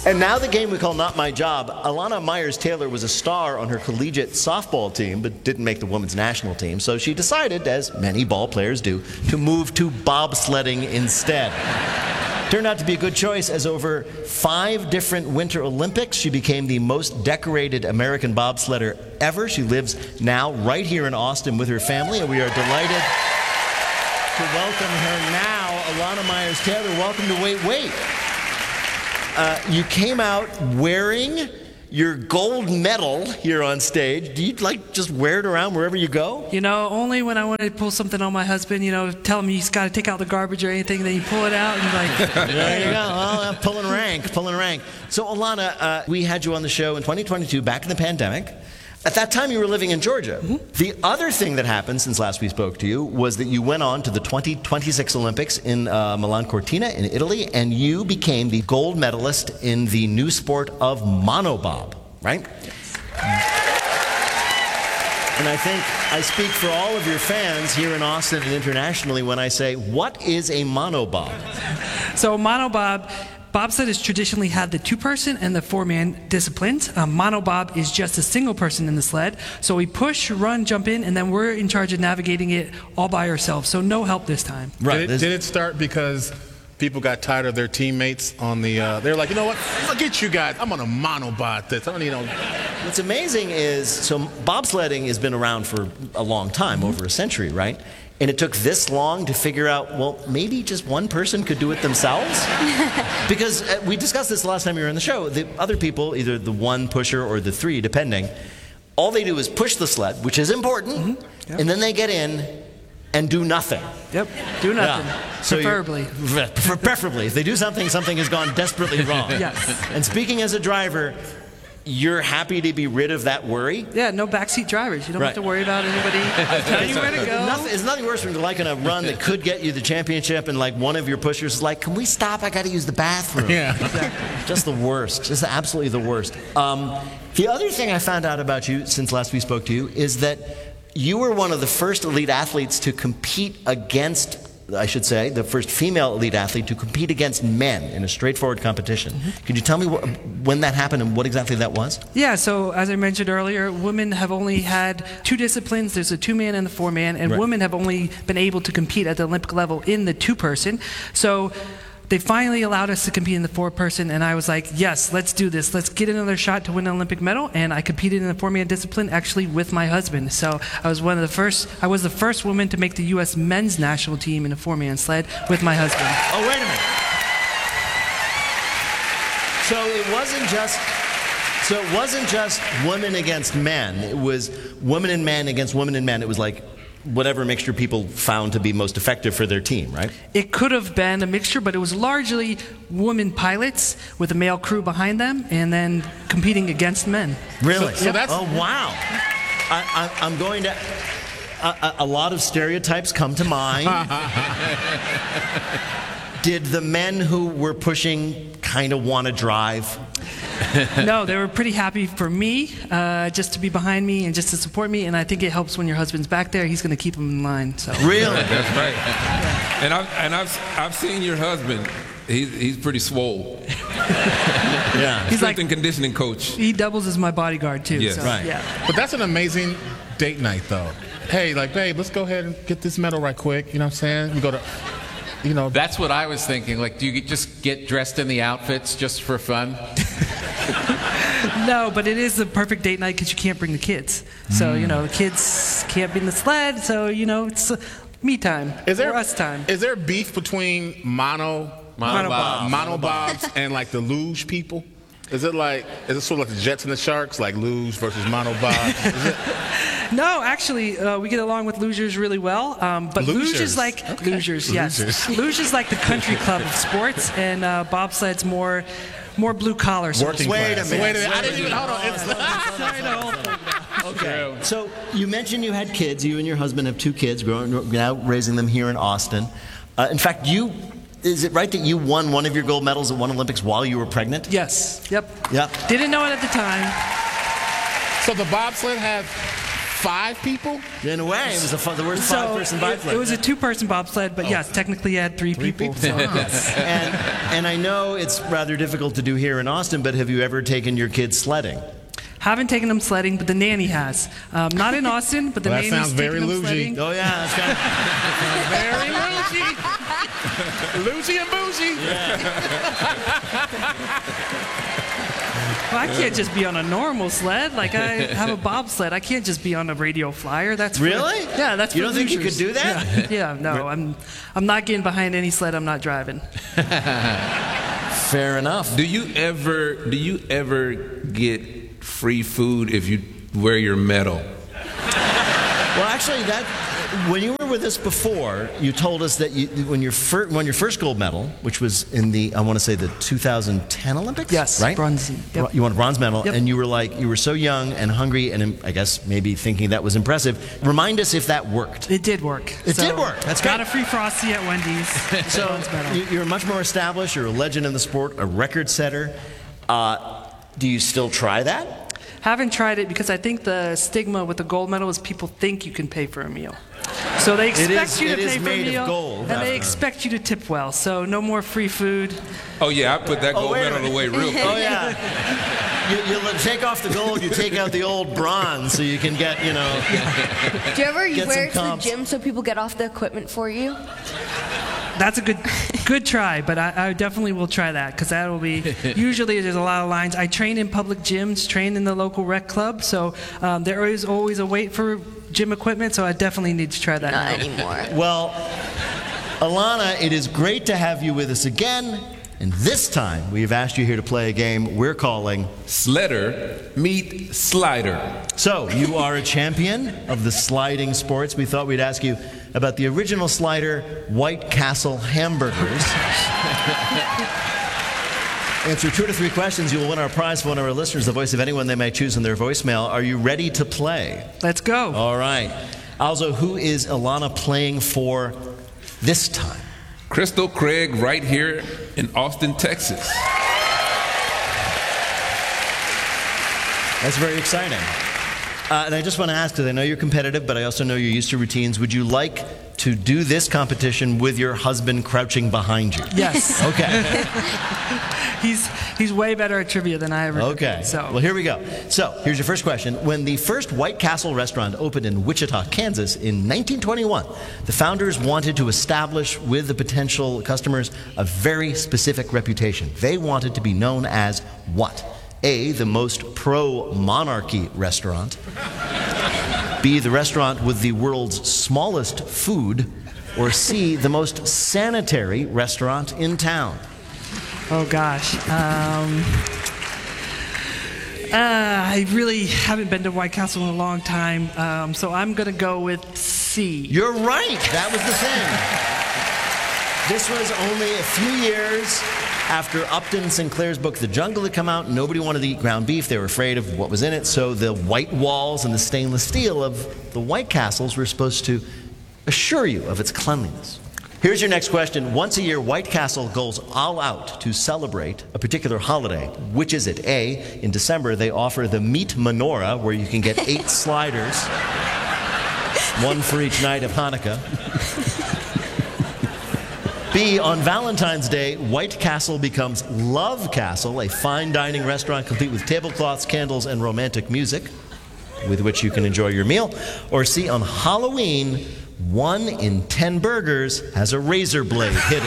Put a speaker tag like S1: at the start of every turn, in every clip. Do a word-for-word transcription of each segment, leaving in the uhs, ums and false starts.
S1: And now the game we call Not My Job. Alana Myers-Taylor was a star on her collegiate softball team, but didn't make the women's national team. So she decided, as many ball players do, to move to bobsledding instead. Turned out to be a good choice, as over five different Winter Olympics, she became the most decorated American bobsledder ever. She lives now right here in Austin with her family, and we are delighted to welcome her now. Alana Myers-Taylor, welcome to Wait, Wait. Uh, you came out wearing your gold medal here on stage. Do you like just wear it around wherever you go?
S2: You know, only when I want to pull something on my husband, you know, tell him he's got to take out the garbage or anything, then you pull it out and like...
S1: There you go. Well, uh, pulling rank, pulling rank. So, Alana, uh, we had you on the show in twenty twenty-two, back in the pandemic. At that time, you were living in Georgia. Mm-hmm. The other thing that happened since last we spoke to you was that you went on to the twenty twenty-six Olympics in uh, Milan Cortina in Italy, and you became the gold medalist in the new sport of monobob, right? And I think I speak for all of your fans here in Austin and internationally when I say, what is a monobob?
S2: So monobob... Bobsled has traditionally had the two-person and the four-man disciplines. Um, monobob is just a single person in the sled. So we push, run, jump in, and then we're in charge of navigating it all by ourselves. So no help this time.
S3: Right. Did it, did it start because people got tired of their teammates on the, uh, they're like, you know what, forget you guys, I'm on a monobob this. I don't need no...
S1: What's amazing is, so bobsledding has been around for a long time, mm-hmm. over a century, right? And it took this long to figure out, well, maybe just one person could do it themselves? Because uh, we discussed this last time you were on the show. The other people, either the one pusher or the three, depending, all they do is push the sled, which is important, mm-hmm. yep. and then they get in and do nothing.
S2: Yep, do nothing,
S1: yeah. so
S2: preferably.
S1: Preferably. If they do something, something has gone desperately wrong.
S2: Yes.
S1: And speaking as a driver, you're happy to be rid of that worry?
S2: Yeah, no backseat drivers. You don't
S1: right.
S2: have to worry about anybody telling you where to go.
S1: Nothing, it's nothing worse when you're like in a run that could get you the championship and like one of your pushers is like, can we stop? I got to use the bathroom.
S3: Yeah.
S2: Exactly.
S1: Just the worst. Just absolutely the worst. Um, the other thing I found out about you since last we spoke to you is that you were one of the first elite athletes to compete against, I should say, the first female elite athlete to compete against men in a straightforward competition. Mm-hmm. Could you tell me what, when that happened and what exactly that was?
S2: Yeah, so as I mentioned earlier, women have only had two disciplines. There's a two-man and the four-man, and right. women have only been able to compete at the Olympic level in the two-person. So they finally allowed us to compete in the four-person, and I was like, yes, let's do this. Let's get another shot to win an Olympic medal, and I competed in the four-man discipline actually with my husband. So I was one of the first, I was the first woman to make the U S men's national team in a four-man sled with my husband.
S1: Oh, wait a minute. So it wasn't just, so it wasn't just women against men. It was women and men against women and men. It was like whatever mixture people found to be most effective for their team, right?
S2: It could have been a mixture, but it was largely women pilots with a male crew behind them and then competing against men.
S1: Really?
S3: So, so that's...
S1: Oh, wow. I, I, I'm going to... A, a lot of stereotypes come to mind. Did the men who were pushing kind of want to drive?
S2: No, they were pretty happy for me, uh, just to be behind me and just to support me, and I think it helps when your husband's back there. He's going to keep him in line. So.
S1: Really?
S4: That's right. Yeah. And I've and I've I've seen your husband. He's he's pretty swole.
S1: Yeah.
S2: He's
S4: Strength
S2: like
S4: and conditioning coach.
S2: He doubles as my bodyguard too.
S4: Yes.
S2: So,
S1: right.
S2: Yeah.
S3: But that's an amazing date night, though. Hey, like, babe, let's go ahead and get this medal right quick. You know what I'm saying? We go to. You know,
S5: that's what I was thinking. Like, do you just get dressed in the outfits just for fun?
S2: No, but it is the perfect date night because you can't bring the kids. So, you know, the kids can't be in the sled. So, you know, it's uh, me time.
S3: Is there
S2: or us time?
S3: Is there beef between mono
S5: Monobob.
S3: monobobs and like the luge people? Is it like, is it sort of like the Jets and the Sharks, like luge versus monobobs? Is it?
S2: No, actually, uh, we get along with losers really well. Um, but luge is like
S3: okay.
S2: losers, yes.
S3: Losers.
S2: Luge is like the country club of sports, and uh, bobsled's more, more blue collar. So
S3: Working
S1: Wait
S3: class.
S1: a minute.
S3: Wait a minute. I didn't even hold on. It's
S1: Okay. So you mentioned you had kids. You and your husband have two kids, growing now raising them here in Austin. Uh, in fact, you. Is it right that you won one of your gold medals at one Olympics while you were pregnant?
S2: Yes. Yep.
S1: Yep.
S2: Didn't know it at the time.
S3: So the bobsled have five people?
S1: In a way, it was a fun, the worst
S2: So
S1: five-person
S2: it,
S1: bobsled.
S2: it was a two-person bobsled, but yes, technically I had three, people. so-
S1: and, and I know it's rather difficult to do here in Austin, but have you ever taken your kids sledding?
S2: Haven't taken them sledding, but the nanny has. Um, not in Austin, but the
S3: Well, that
S2: nanny's
S3: sounds very
S2: taken them
S3: Luigi.
S2: sledding.
S1: Oh yeah, that's kind of,
S3: Very Luigi. Luigi and Bougie.
S2: Well, I can't just be on a normal sled. Like I have a bobsled. I can't just be on a radio flyer. That's for-
S1: Really?
S2: yeah. That's
S1: You
S2: for
S1: don't think you
S2: losers.
S1: could do that?
S2: Yeah. yeah no, I'm. I'm not getting behind any sled I'm not driving.
S1: fair enough.
S4: Do you ever do you ever get free food if you wear your medal?
S1: Well, actually, that when you were with us before, you told us that you, when your fir- won your first gold medal, which was in the I want to say the two thousand ten Olympics,
S2: Yes,
S1: right?
S2: bronze. Yep.
S1: You won a bronze medal,
S2: Yep.
S1: and you were like you were so young and hungry, and I guess maybe thinking that was impressive. Remind us if that worked.
S2: It did work.
S1: It did work. That's
S2: got
S1: great.
S2: a free Frosty at Wendy's.
S1: So
S2: Bronze medal.
S1: you- you're much more established. You're a legend in the sport, a record setter. Uh, do you still try that?
S2: Haven't tried it because I think the stigma with the gold medal is people think you can pay for a meal. So they expect
S1: is-
S2: you to
S1: it is
S2: pay for
S1: made
S2: a
S1: of
S2: meal,
S1: gold.
S2: and they
S1: Uh-huh.
S2: expect you to tip well. So no more free food.
S4: Oh yeah, I put that
S1: Oh,
S4: gold
S1: wait a
S4: medal
S1: minute.
S4: away real quick.
S1: Oh yeah. You, you let- take off the gold. You take out the old bronze, so you can get you know.
S6: Do you ever
S1: Get
S6: wear it
S1: some
S6: to the
S1: comps.
S6: gym so people get off the equipment for you?
S2: That's a good, good try, but I, I definitely will try that because that will be. Usually, there's a lot of lines. I train in public gyms, train in the local rec club, so um, there is always a wait for gym equipment. So I definitely need to try that.
S6: Not
S2: now.
S6: anymore.
S1: Well, Alana, it is great to have you with us again. And this time, we've asked you here to play a game we're calling.
S4: Sledder meet slider.
S1: So, you are a champion of the sliding sports. We thought we'd ask you about the original slider, White Castle hamburgers. Answer two to three questions. You will win our prize for one of our listeners, the voice of anyone they may choose in their voicemail. Are you ready to play?
S2: Let's go.
S1: All right. Also, who is Alana playing for this time?
S4: Crystal Craig right here in Austin, Texas.
S1: That's very exciting. Uh, and I just want to ask, because I know you're competitive, but I also know you're used to routines. Would you like to do this competition with your husband crouching behind you?
S2: Yes.
S1: Okay.
S2: he's he's way better at trivia than I ever. could be,
S1: Okay.
S2: So
S1: Well, here we go. So, here's your first question. When the first White Castle restaurant opened in Wichita, Kansas in nineteen twenty-one, the founders wanted to establish with the potential customers a very specific reputation. They wanted to be known as what? A, the most pro-monarchy restaurant. B, the restaurant with the world's smallest food. Or C, the most sanitary restaurant in town.
S2: Oh gosh. Um, uh, I really haven't been to White Castle in a long time, um, so I'm gonna go with C.
S1: You're right. That was the thing. This was only a few years after Upton Sinclair's book, The Jungle, had come out. Nobody wanted to eat ground beef. They were afraid of what was in it. So the white walls and the stainless steel of the White Castles were supposed to assure you of its cleanliness. Here's your next question. Once a year, White Castle goes all out to celebrate a particular holiday. Which is it? A, in December, they offer the Meat Menorah, where you can get eight sliders, one for each night of Hanukkah. B, on Valentine's Day, White Castle becomes Love Castle, a fine dining restaurant complete with tablecloths, candles, and romantic music, with which you can enjoy your meal. Or C, on Halloween, one in ten burgers has a razor blade hidden.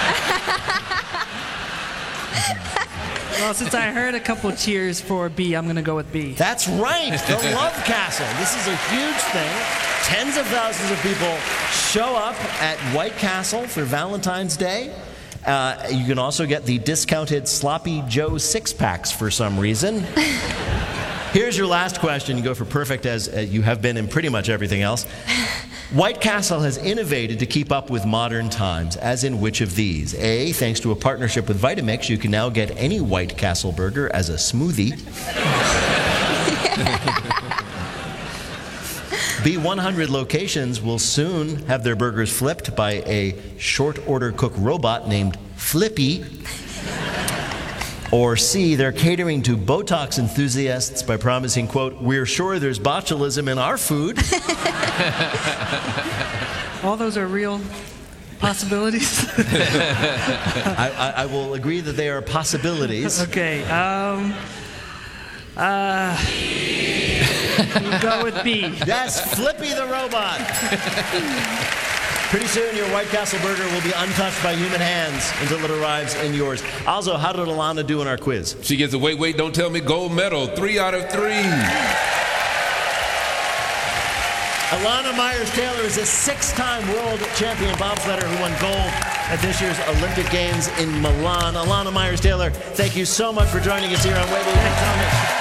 S2: Well, since I heard a couple cheers for B, I'm gonna go with B.
S1: That's right, the Love Castle. This is a huge thing. Tens of thousands of people show up at White Castle for Valentine's Day. Uh, you can also get the discounted Sloppy Joe six-packs for some reason. Here's your last question. You go for perfect, as uh, you have been in pretty much everything else. White Castle has innovated to keep up with modern times, as in which of these? A, thanks to a partnership with Vitamix, you can now get any White Castle burger as a smoothie. B, one hundred locations will soon have their burgers flipped by a short order cook robot named Flippy. Or C, they're catering to Botox enthusiasts by promising, quote, we're sure there's botulism in our food.
S2: All those are real possibilities.
S1: I, I, I will agree that they are possibilities.
S2: Okay. Um, uh, we'll go with B.
S1: Yes, Flippy the robot. Pretty soon, your White Castle burger will be untouched by human hands until it arrives in yours. Also, how did Alana do in our quiz?
S4: She gets a wait, wait, don't tell me gold medal. Three out of three.
S1: Alana Myers-Taylor is a six-time world champion bobsledder who won gold at this year's Olympic Games in Milan. Alana Myers-Taylor, thank you so much for joining us here on Wait, Wait, Don't Tell Me.